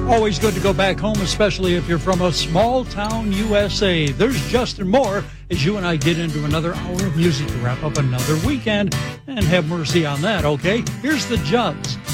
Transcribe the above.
Always good to go back home, especially if you're from a small town USA. There's Justin Moore as you and I get into another hour of music to wrap up another weekend. And have mercy on that, okay? Here's the Judds.